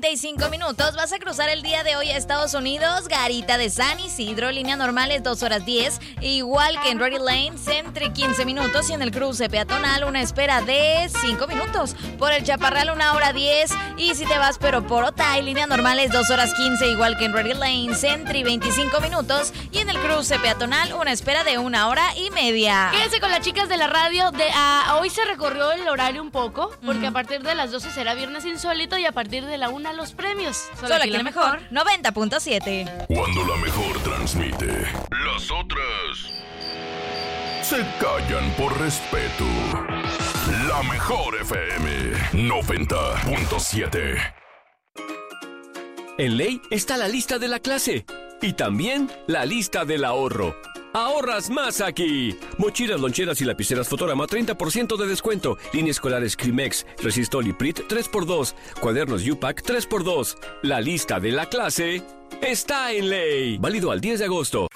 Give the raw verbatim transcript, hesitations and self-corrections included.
treinta y cinco minutos. Vas a cruzar el día de hoy a Estados Unidos. Garita de San Isidro, línea normal es dos horas diez. Igual que en Ready Lane, entre quince minutos. Y en el cruce peatonal, una espera de cinco minutos. Por el Chaparral, una hora diez. Y si te vas pero por Otay, línea normal es dos horas quince. Igual que en Ready Lane, entre veinticinco minutos. Y en el cruce peatonal, una espera de una hora y media. Quédense con las chicas de la radio. De, uh, hoy se recorrió el horario un poco, porque uh-huh. a partir de las doce será Viernes Insólito y a partir de la una los premios. Solo, Solo aquí la mejor, mejor. noventa punto siete. Cuando la mejor transmite, las otras se callan por respeto. La mejor F M noventa punto siete. En Ley está la lista de la clase y también la lista del ahorro. ¡Ahorras más aquí! Mochilas, loncheras y lapiceras Fotorama, treinta por ciento de descuento. Línea escolares Climex, Resistol y Prit, tres por dos. Cuadernos U-Pack, tres por dos. La lista de la clase está en Ley. Válido al diez de agosto.